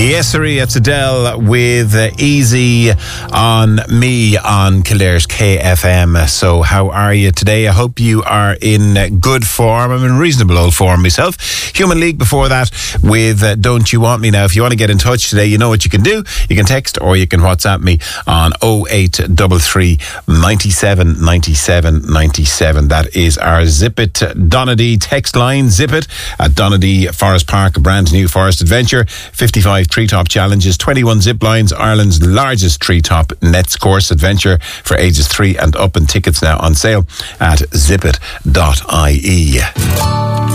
Yes, sirree, it's Adele with Easy on Me on Kildare KFM. So how are you today? I hope you are in good form. I'm in reasonable old form myself. Human League before that with Don't You Want Me. Now, if you want to get in touch today, you know what you can do. You can text or you can WhatsApp me on 0833 97 97 97. That is our Zip It Donady text line. Zip It at Donady Forest Park, a brand new forest adventure. 55 treetop challenges, 21 zip lines, Ireland's largest treetop nets course adventure for ages 3 and up, and tickets now on sale at zipit.ie.